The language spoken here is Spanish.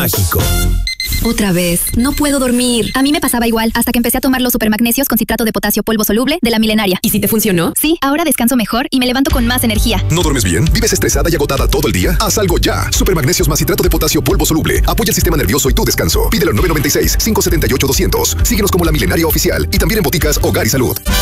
Mágico. Otra vez, no puedo dormir. A mí me pasaba igual, hasta que empecé a tomar los supermagnesios con citrato de potasio polvo soluble de La Milenaria. ¿Y si te funcionó? Sí, ahora descanso mejor y me levanto con más energía. ¿No duermes bien? ¿Vives estresada y agotada todo el día? Haz algo ya. Supermagnesios más citrato de potasio polvo soluble. Apoya el sistema nervioso y tu descanso. Pídelo al 996-578-200. Síguenos como La Milenaria Oficial y también en boticas Hogar y Salud.